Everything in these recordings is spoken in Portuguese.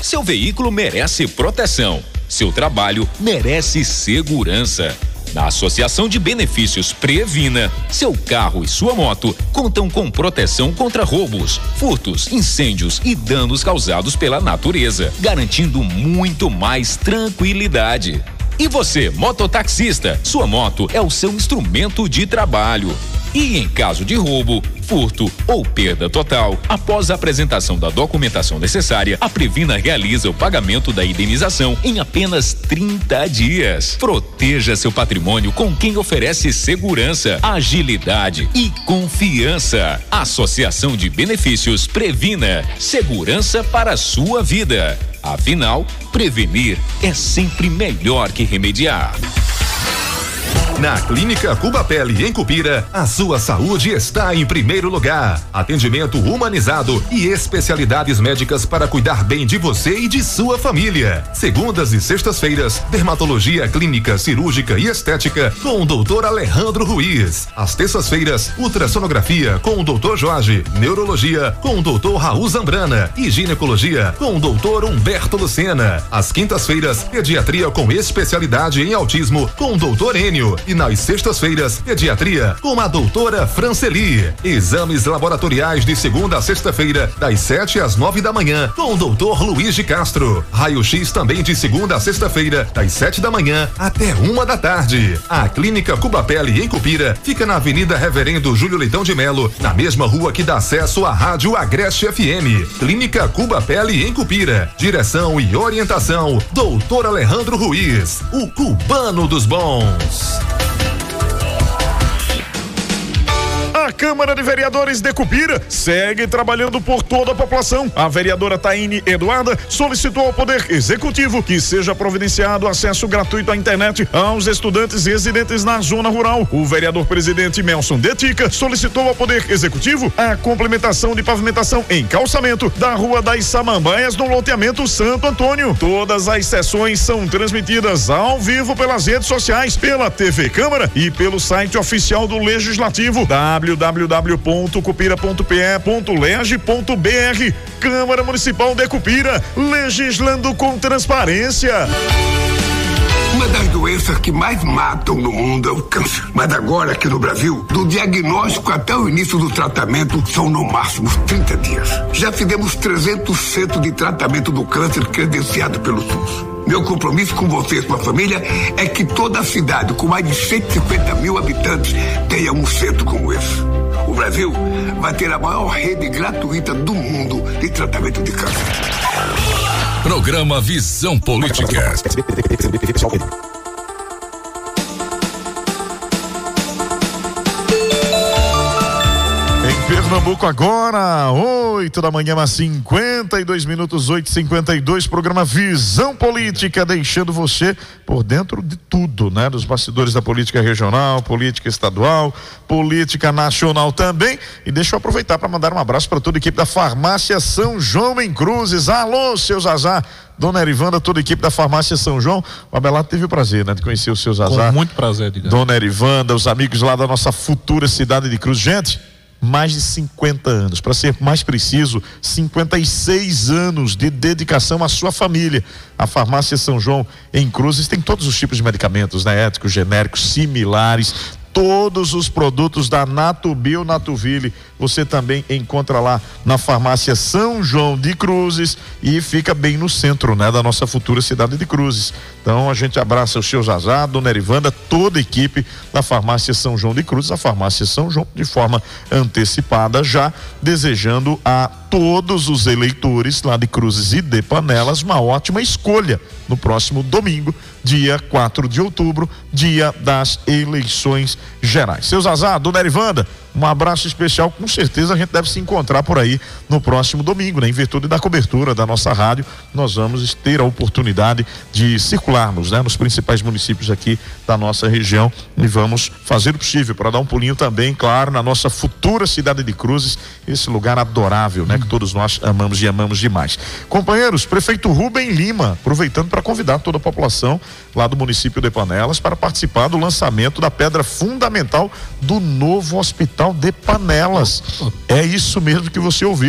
Seu veículo merece proteção. Seu trabalho merece segurança. Na Associação de Benefícios Previna, seu carro e sua moto contam com proteção contra roubos, furtos, incêndios e danos causados pela natureza, garantindo muito mais tranquilidade. E você, mototaxista, sua moto é o seu instrumento de trabalho. E em caso de roubo, furto ou perda total, após a apresentação da documentação necessária, a Previna realiza o pagamento da indenização em apenas 30 dias. Proteja seu patrimônio com quem oferece segurança, agilidade e confiança. Associação de Benefícios Previna, segurança para a sua vida. Afinal, prevenir é sempre melhor que remediar. Na Clínica Cuba Pele, em Cupira, a sua saúde está em primeiro lugar. Atendimento humanizado e especialidades médicas para cuidar bem de você e de sua família. Segundas e sextas-feiras, dermatologia clínica, cirúrgica e estética com o Dr. Alejandro Ruiz. Às terças-feiras, ultrassonografia com o Dr. Jorge, neurologia com o Dr. Raul Zambrana e ginecologia com o Dr. Humberto Lucena. Às quintas-feiras, pediatria com especialidade em autismo com o Dr. Enio. E nas sextas-feiras, pediatria com a doutora Franceli. Exames laboratoriais de segunda a sexta-feira, das 7 às 9 da manhã, com o doutor Luiz de Castro. Raio-X também de segunda a sexta-feira, das 7 da manhã até 1 da tarde. A Clínica Cuba Pele, em Cupira, fica na Avenida Reverendo Júlio Leitão de Melo, na mesma rua que dá acesso à Rádio Agreste FM. Clínica Cuba Pele, em Cupira. Direção e orientação, doutor Alejandro Ruiz, o cubano dos bons. A Câmara de Vereadores de Cupira segue trabalhando por toda a população. A vereadora Taine Eduarda solicitou ao Poder Executivo que seja providenciado acesso gratuito à internet aos estudantes residentes na zona rural. O vereador presidente Melson Detica solicitou ao Poder Executivo a complementação de pavimentação em calçamento da Rua das Samambaias no loteamento Santo Antônio. Todas as sessões são transmitidas ao vivo pelas redes sociais, pela TV Câmara e pelo site oficial do Legislativo, www.cupira.pe.leg.br. Câmara Municipal de Cupira, legislando com transparência. Uma das doenças que mais matam no mundo é o câncer. Mas agora, aqui no Brasil, do diagnóstico até o início do tratamento, são no máximo 30 dias. Já fizemos 300 centros de tratamento do câncer credenciado pelo SUS. Meu compromisso com você e sua família é que toda a cidade, com mais de 150 mil habitantes, tenha um centro como esse. O Brasil vai ter a maior rede gratuita do mundo de tratamento de câncer. Programa Visão Política. Pernambuco agora, 8 da manhã, mais 52 minutos, 8h52, programa Visão Política, deixando você por dentro de tudo, né? Dos bastidores da política regional, política estadual, política nacional também. E deixa eu aproveitar para mandar um abraço para toda a equipe da Farmácia São João em Cruzes. Alô, seu Zazá, Dona Erivanda, toda a equipe da Farmácia São João. O Abelardo teve o prazer, né, de conhecer o seu Zazá. Com muito prazer, digamos. Dona Erivanda, os amigos lá da nossa futura cidade de Cruzes. Gente, mais de 50 anos, para ser mais preciso, 56 anos de dedicação à sua família. A Farmácia São João em Cruzes tem todos os tipos de medicamentos, né? Éticos, genéricos, similares, todos os produtos da Natubio Natuville você também encontra lá na Farmácia São João de Cruzes e fica bem no centro, né, da nossa futura cidade de Cruzes. Então a gente abraça o seu Zazá, Dona Erivanda, toda a equipe da Farmácia São João de Cruzes, a Farmácia São João, de forma antecipada, já desejando a todos os eleitores lá de Cruzes e de Panelas uma ótima escolha no próximo domingo, dia 4 de outubro, dia das eleições gerais. Seu Zazá, Dona Erivanda, um abraço especial. Com certeza a gente deve se encontrar por aí no próximo domingo, né? Em virtude da cobertura da nossa rádio, nós vamos ter a oportunidade de circularmos, né, nos principais municípios aqui da nossa região e vamos fazer o possível para dar um pulinho também, claro, na nossa futura cidade de Cruzes, esse lugar adorável, né, que todos nós amamos e amamos demais. Companheiros, prefeito Rubem Lima, aproveitando para convidar toda a população lá do município de Panelas para participar do lançamento da pedra fundamental do novo hospital de Panelas. É isso mesmo que você ouviu.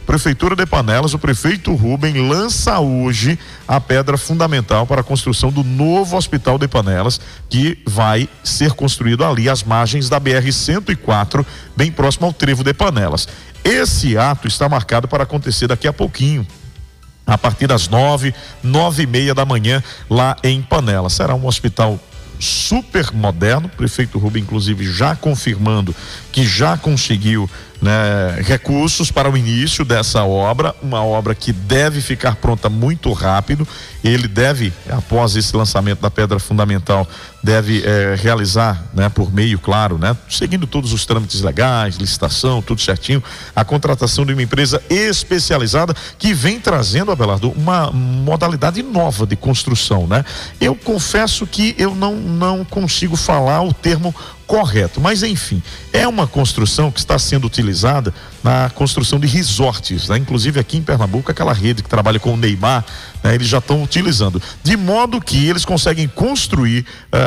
Prefeitura de Panelas, o prefeito Rubem lança hoje a pedra fundamental para a construção do novo Hospital de Panelas, que vai ser construído ali às margens da BR-104, bem próximo ao Trevo de Panelas. Esse ato está marcado para acontecer daqui a pouquinho, a partir das 9h30 da manhã, lá em Panelas. Será um hospital super moderno, o prefeito Rubem inclusive já confirmando que já conseguiu, né, recursos para o início dessa obra, uma obra que deve ficar pronta muito rápido. Ele deve, após esse lançamento da pedra fundamental, deve realizar, né, por meio, claro, né, seguindo todos os trâmites legais, licitação, tudo certinho, a contratação de uma empresa especializada que vem trazendo, Abelardo, uma modalidade nova de construção, né? Eu confesso que eu não consigo falar o termo correto, mas enfim, é uma construção que está sendo utilizada na construção de resorts, né? Inclusive aqui em Pernambuco, aquela rede que trabalha com o Neymar, né, eles já estão utilizando, de modo que eles conseguem construir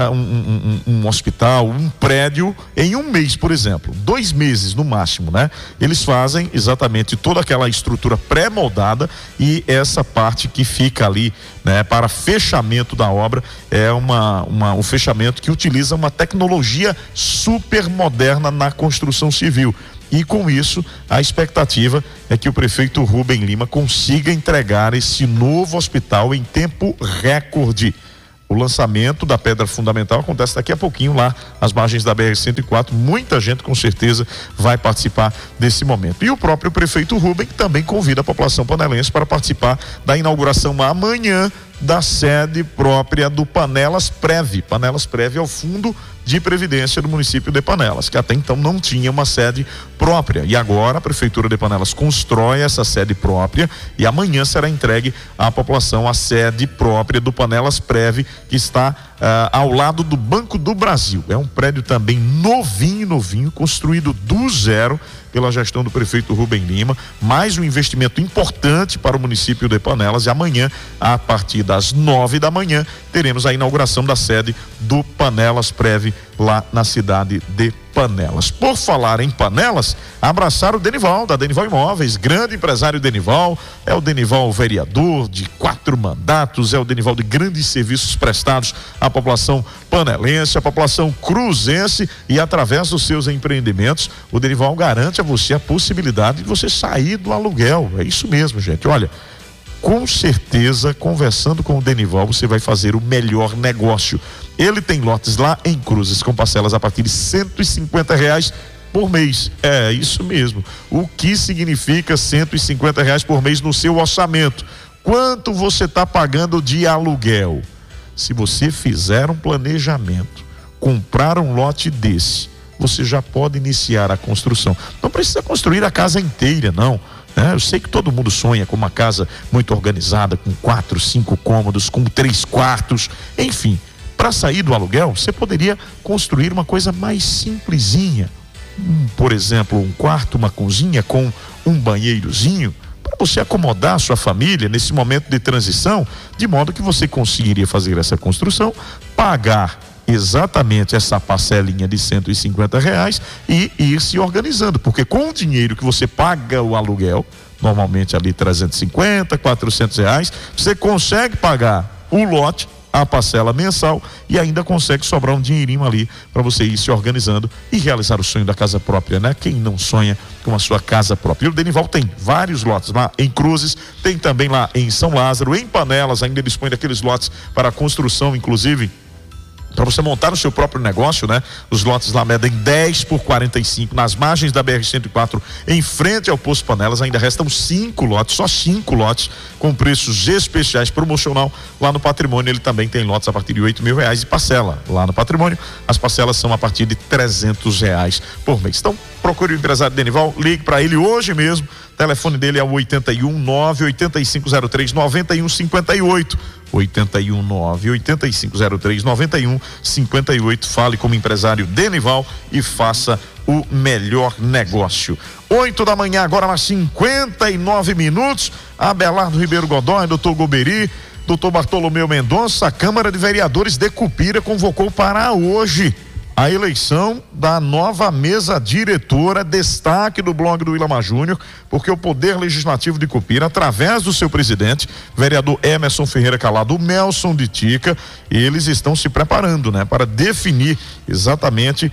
um hospital, um prédio em um mês, por exemplo, 2 meses no máximo, né? Eles fazem exatamente toda aquela estrutura pré-moldada, e essa parte que fica ali, né, para fechamento da obra é um fechamento que utiliza uma tecnologia super moderna na construção civil. E com isso, a expectativa é que o prefeito Rubem Lima consiga entregar esse novo hospital em tempo recorde. O lançamento da pedra fundamental acontece daqui a pouquinho lá às margens da BR-104. Muita gente com certeza vai participar desse momento. E o próprio prefeito Rubem também convida a população panelense para participar da inauguração amanhã da sede própria do Panelas Prev. Panelas Prev é o Fundo de Previdência do município de Panelas, que até então não tinha uma sede própria, e agora a Prefeitura de Panelas constrói essa sede própria, e amanhã será entregue à população a sede própria do Panelas Prev, que está ao lado do Banco do Brasil. É um prédio também novinho, construído do zero pela gestão do prefeito Rubem Lima, mais um investimento importante para o município de Panelas. E amanhã, a partir das 9 da manhã, teremos a inauguração da sede do Panelas Prev lá na cidade de Panelas. Por falar em Panelas, abraçar o Denival, da Denival Imóveis, grande empresário Denival, é o Denival vereador de 4 mandatos, é o Denival de grandes serviços prestados à população panelense, à população cruzense, e através dos seus empreendimentos, o Denival garante a você a possibilidade de você sair do aluguel. É isso mesmo, gente. Olha, com certeza, conversando com o Denival, você vai fazer o melhor negócio. Ele tem lotes lá em Cruzes com parcelas a partir de R$150 por mês. É isso mesmo. O que significa R$150 por mês no seu orçamento? Quanto você está pagando de aluguel? Se você fizer um planejamento, comprar um lote desse, você já pode iniciar a construção. Não precisa construir a casa inteira, não. Eu sei que todo mundo sonha com uma casa muito organizada, com 4, 5 cômodos, com 3 quartos, enfim. Para sair do aluguel, você poderia construir uma coisa mais simplesinha. Por exemplo, um quarto, uma cozinha com um banheirozinho, para você acomodar a sua família nesse momento de transição, de modo que você conseguiria fazer essa construção, pagar exatamente essa parcelinha de R$150 e ir se organizando, porque com o dinheiro que você paga o aluguel, normalmente ali R$350, R$400, você consegue pagar o lote, a parcela mensal, e ainda consegue sobrar um dinheirinho ali para você ir se organizando e realizar o sonho da casa própria, né? Quem não sonha com a sua casa própria? E o Denival tem vários lotes lá em Cruzes, tem também lá em São Lázaro, em Panelas, ainda dispõe daqueles lotes para construção, inclusive para você montar o seu próprio negócio, né? Os lotes lá medem 10 por 45 nas margens da BR-104, em frente ao Poço Panelas. Ainda restam 5 lotes, só 5 lotes com preços especiais, promocional. Lá no Patrimônio ele também tem lotes a partir de R$8.000 e parcela. Lá no Patrimônio as parcelas são a partir de R$300 por mês. Então procure o empresário Denival, ligue para ele hoje mesmo. O telefone dele é o 81-9-8503-9158. 81-9-8503-9158. Fale como empresário Denival e faça o melhor negócio. 8 da manhã, agora mais 59 minutos. Abelardo Ribeiro Godoy, doutor Goberi, doutor Bartolomeu Mendonça. A Câmara de Vereadores de Cupira convocou para hoje a eleição da nova mesa diretora, destaque do blog do Ilamar Júnior, porque o Poder Legislativo de Icupira, através do seu presidente, vereador Emerson Ferreira Calado, o Nelson de Tica, eles estão se preparando, né, para definir exatamente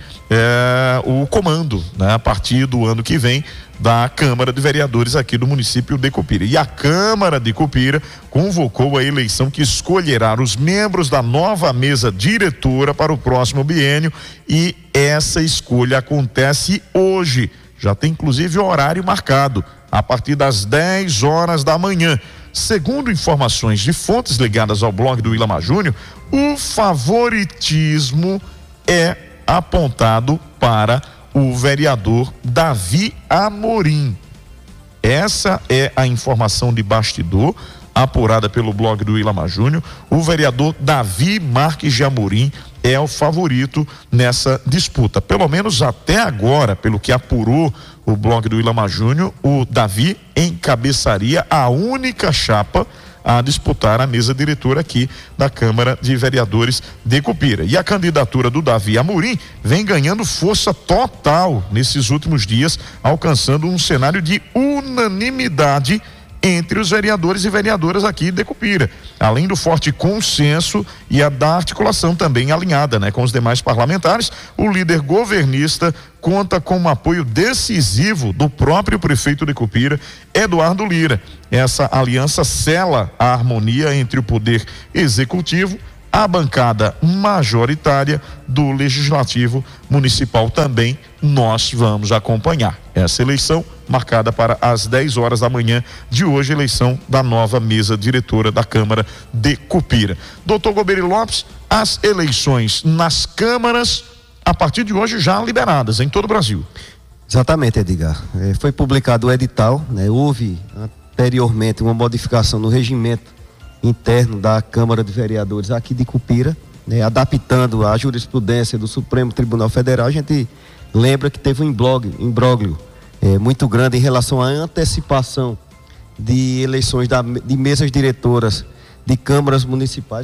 o comando, né, a partir do ano que vem, da Câmara de Vereadores aqui do município de Icupira. E a Câmara de Icupira convocou a eleição que escolherá os membros da nova mesa diretora para o próximo biênio, e essa escolha acontece hoje. Já tem inclusive o horário marcado, a partir das 10 horas da manhã. Segundo informações de fontes ligadas ao blog do Ilamar Júnior, o favoritismo é apontado para o vereador Davi Amorim. Essa é a informação de bastidor apurada pelo blog do Ilamar Júnior. O vereador Davi Marques de Amorim é o favorito nessa disputa. Pelo menos até agora, pelo que apurou o blog do Ilamar Júnior, o Davi encabeçaria a única chapa a disputar a mesa diretora aqui da Câmara de Vereadores de Icupira. E a candidatura do Davi Amorim vem ganhando força total nesses últimos dias, alcançando um cenário de unanimidade entre os vereadores e vereadoras aqui de Icupira, além do forte consenso e a da articulação também alinhada, né, com os demais parlamentares. O líder governista conta com um apoio decisivo do próprio prefeito de Icupira, Eduardo Lira. Essa aliança sela a harmonia entre o poder executivo, a bancada majoritária do Legislativo Municipal. Também nós vamos acompanhar essa eleição marcada para as 10 horas da manhã de hoje, eleição da nova mesa diretora da Câmara de Icupira. Doutor Goberi Lopes, as eleições nas câmaras a partir de hoje já liberadas em todo o Brasil. Exatamente, Edgar. Foi publicado o edital, né? Houve anteriormente uma modificação no regimento interno da Câmara de Vereadores aqui de Icupira, né? Adaptando a jurisprudência do Supremo Tribunal Federal. A gente lembra que teve um imbróglio muito grande em relação à antecipação de eleições de mesas diretoras de câmaras municipais.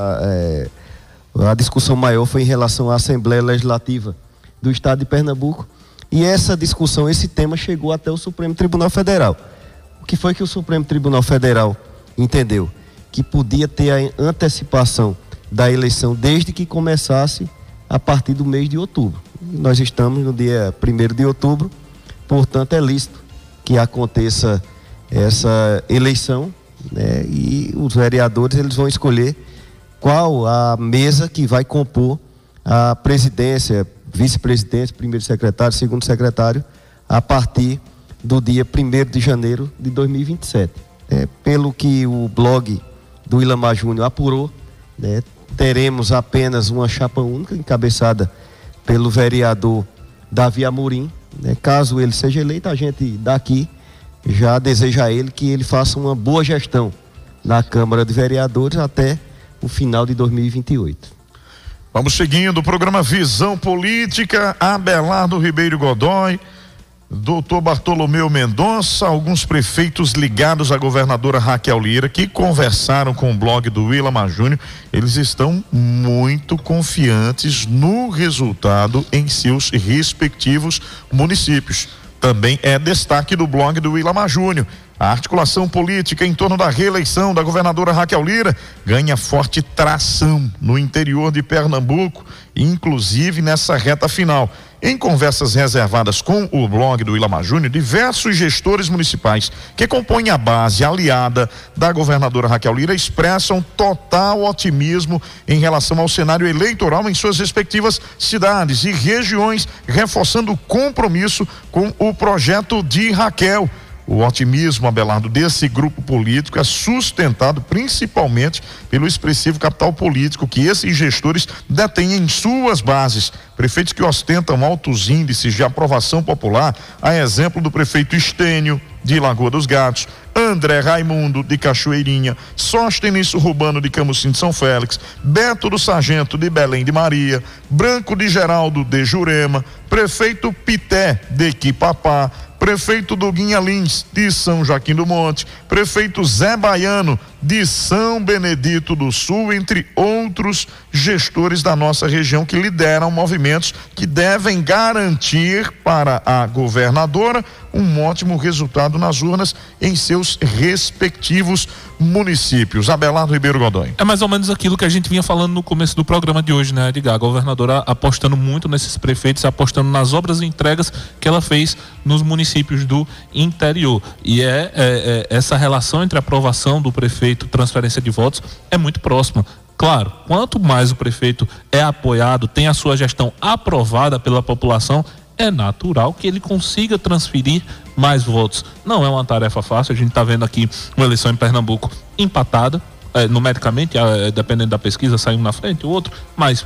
A discussão maior foi em relação à Assembleia Legislativa do Estado de Pernambuco, e essa discussão, esse tema chegou até o Supremo Tribunal Federal. O que foi que o Supremo Tribunal Federal entendeu? Que podia ter a antecipação da eleição desde que começasse a partir do mês de outubro. Nós estamos no dia 1º de outubro, portanto é lícito que aconteça essa eleição, né? E os vereadores, eles vão escolher qual a mesa que vai compor a presidência, vice-presidente, primeiro secretário, segundo secretário, a partir do dia 1º de janeiro de 2027. Pelo que o blog do Ilamar Júnior apurou, né, teremos apenas uma chapa única, encabeçada pelo vereador Davi Amorim, né? Caso ele seja eleito, a gente daqui já deseja a ele que ele faça uma boa gestão na Câmara de Vereadores até o final de 2028. Vamos seguindo o programa Visão Política. Abelardo Ribeiro Godoy, doutor Bartolomeu Mendonça, alguns prefeitos ligados à governadora Raquel Lira que conversaram com o blog do Ilamar Júnior. Eles estão muito confiantes no resultado em seus respectivos municípios. Também é destaque do blog do Ilamar Júnior. A articulação política em torno da reeleição da governadora Raquel Lira ganha forte tração no interior de Pernambuco, inclusive nessa reta final. Em conversas reservadas com o blog do Ilamar Júnior, diversos gestores municipais que compõem a base aliada da governadora Raquel Lira expressam total otimismo em relação ao cenário eleitoral em suas respectivas cidades e regiões, reforçando o compromisso com o projeto de Raquel. O otimismo, Abelardo, desse grupo político é sustentado principalmente pelo expressivo capital político que esses gestores detêm em suas bases. Prefeitos que ostentam altos índices de aprovação popular, a exemplo do prefeito Estênio, de Lagoa dos Gatos, André Raimundo, de Cachoeirinha, Sóstenes Urbano, de Camusim de São Félix, Beto do Sargento, de Belém de Maria, Branco de Geraldo, de Jurema, prefeito Pité, de Quipapá, prefeito Doguinha Lins, de São Joaquim do Monte, prefeito Zé Baiano, de São Benedito do Sul, entre outros gestores da nossa região que lideram movimentos que devem garantir para a governadora um ótimo resultado nas urnas em seus respectivos municípios. Abelardo Ribeiro Godoy. É mais ou menos aquilo que a gente vinha falando no começo do programa de hoje, né, Edgar? A governadora apostando muito nesses prefeitos, apostando nas obras e entregas que ela fez nos municípios do interior. E essa relação entre a aprovação do prefeito e transferência de votos é muito próxima. Claro, quanto mais o prefeito é apoiado, tem a sua gestão aprovada pela população, é natural que ele consiga transferir mais votos. Não é uma tarefa fácil, a gente está vendo aqui uma eleição em Pernambuco empatada, numericamente, dependendo da pesquisa, sai um na frente, o outro, mas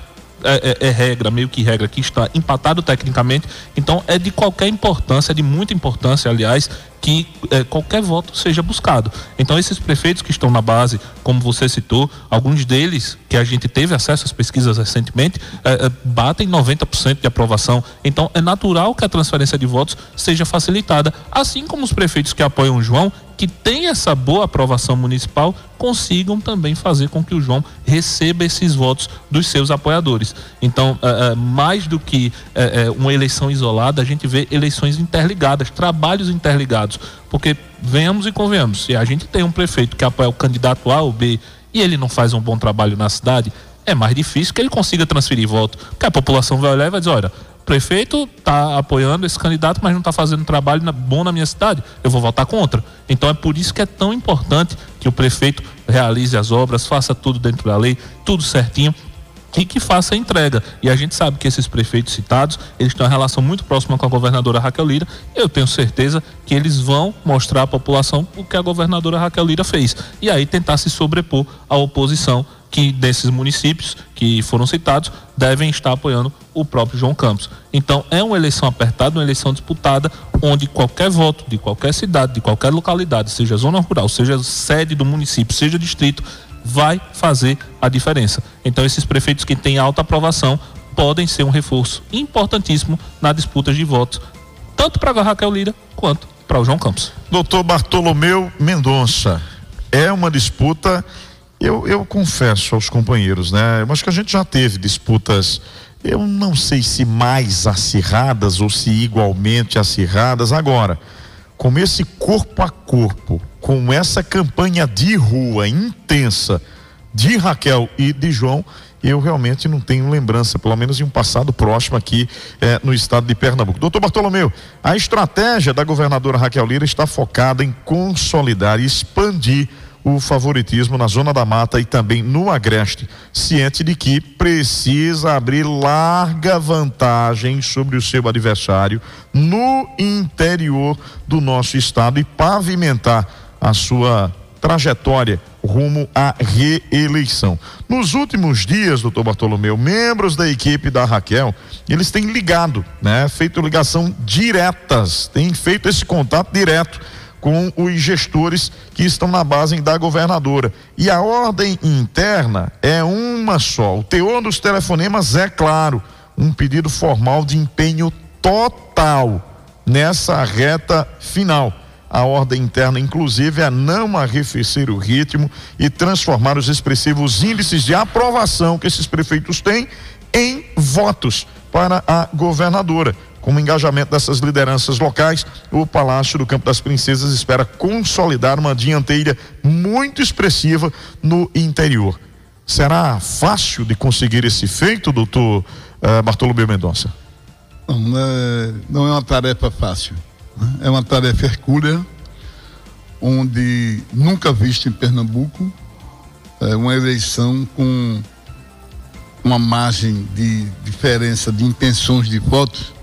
regra, meio que regra, que está empatado tecnicamente. Então é de qualquer importância, de muita importância, aliás, que qualquer voto seja buscado. Então esses prefeitos que estão na base, como você citou, alguns deles que a gente teve acesso às pesquisas recentemente, batem 90% de aprovação. Então é natural que a transferência de votos seja facilitada, assim como os prefeitos que apoiam o João, que tem essa boa aprovação municipal, consigam também fazer com que o João receba esses votos dos seus apoiadores. Então, mais do que uma eleição isolada, a gente vê eleições interligadas, trabalhos interligados, porque venhamos e convenhamos, se a gente tem um prefeito que apoia o candidato A ou B e ele não faz um bom trabalho na cidade, é mais difícil que ele consiga transferir voto, porque a população vai olhar e vai dizer, olha, o prefeito está apoiando esse candidato, mas não está fazendo um trabalho bom na minha cidade, eu vou votar contra. Então é por isso que é tão importante que o prefeito realize as obras, faça tudo dentro da lei, tudo certinho, e que faça a entrega. E a gente sabe que esses prefeitos citados, eles têm uma relação muito próxima com a governadora Raquel Lira. Eu tenho certeza que eles vão mostrar à população o que a governadora Raquel Lira fez. E aí tentar se sobrepor à oposição que desses municípios que foram citados devem estar apoiando o próprio João Campos. Então é uma eleição apertada, uma eleição disputada, onde qualquer voto de qualquer cidade, de qualquer localidade, seja zona rural, seja sede do município, seja distrito, vai fazer a diferença. Então esses prefeitos que têm alta aprovação podem ser um reforço importantíssimo na disputa de votos, tanto para a Raquel Lira quanto para o João Campos. Doutor Bartolomeu Mendonça, é uma disputa, eu confesso aos companheiros, né? Eu acho que a gente já teve disputas, eu não sei se mais acirradas ou se igualmente acirradas. Agora, com esse corpo a corpo, com essa campanha de rua intensa de Raquel e de João, eu realmente não tenho lembrança, pelo menos em um passado próximo aqui no estado de Pernambuco. Doutor Bartolomeu, a estratégia da governadora Raquel Lira está focada em consolidar e expandir o favoritismo na Zona da Mata e também no Agreste, ciente de que precisa abrir larga vantagem sobre o seu adversário no interior do nosso estado e pavimentar a sua trajetória rumo à reeleição. Nos últimos dias, doutor Bartolomeu, membros da equipe da Raquel, eles têm ligado, né? Feito ligação diretas, têm feito esse contato direto com os gestores que estão na base da governadora. E a ordem interna é uma só. O teor dos telefonemas é claro, um pedido formal de empenho total nessa reta final. A ordem interna, inclusive, é não arrefecer o ritmo e transformar os expressivos índices de aprovação que esses prefeitos têm em votos para a governadora. Com o engajamento dessas lideranças locais, o Palácio do Campo das Princesas espera consolidar uma dianteira muito expressiva no interior. Será fácil de conseguir esse feito, doutor Bartolomeu Mendonça? Não é uma tarefa fácil. É uma tarefa hercúlea, onde nunca visto em Pernambuco, uma eleição com uma margem de diferença de intenções de votos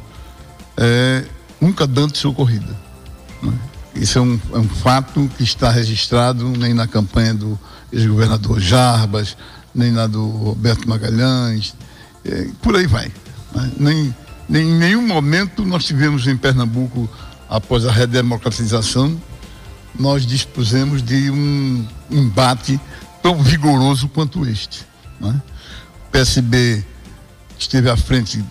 nunca antes ocorrida. Isso é um fato que está registrado nem na campanha do ex-governador Jarbas, nem na do Roberto Magalhães, por aí vai. Em nenhum momento nós tivemos em Pernambuco, após a redemocratização, nós dispusemos de um embate tão vigoroso quanto este. O PSB esteve à frente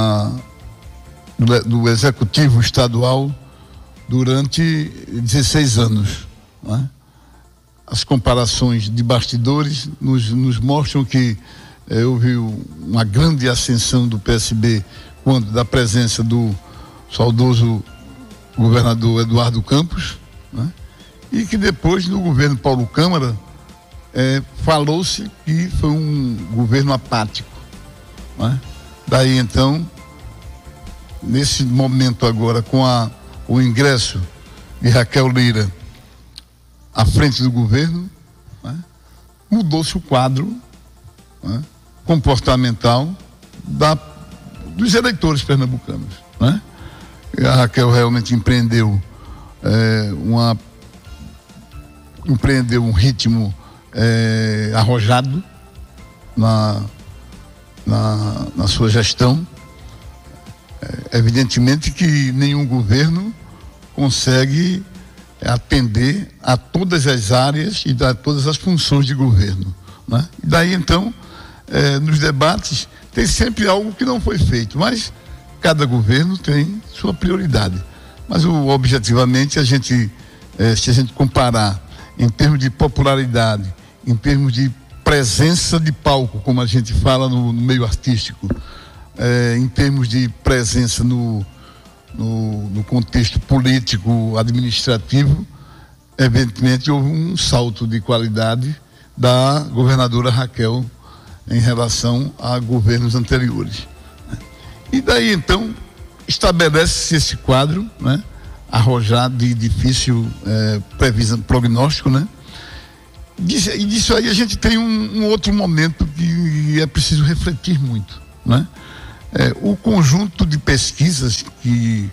do Executivo Estadual durante 16 anos. as comparações de bastidores nos mostram que houve uma grande ascensão do PSB quando da presença do saudoso governador Eduardo Campos, né? E que depois no governo Paulo Câmara falou-se que foi um governo apático, né? Daí então, nesse momento agora, com o ingresso de Raquel Lira à frente do governo, né? Mudou-se o quadro, né? Comportamental dos eleitores pernambucanos, né? E a Raquel realmente empreendeu um ritmo arrojado na sua gestão. Evidentemente que nenhum governo consegue atender a todas as áreas e a todas as funções de governo, né? E daí então, nos debates tem sempre algo que não foi feito, mas cada governo tem sua prioridade. Mas objetivamente se a gente comparar em termos de popularidade, em termos de presença de palco, como a gente fala no meio artístico, em termos de presença no contexto político, administrativo, evidentemente houve um salto de qualidade da governadora Raquel em relação a governos anteriores. E daí então estabelece-se esse quadro, né, arrojado de difícil previsão, prognóstico, né? E disso aí a gente tem um outro momento que é preciso refletir muito, né? O conjunto de pesquisas que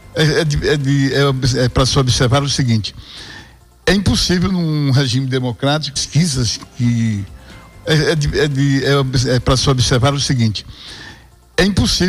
é para se observar o seguinte: é impossível num regime democrático pesquisas que é para se observar o seguinte: é impossível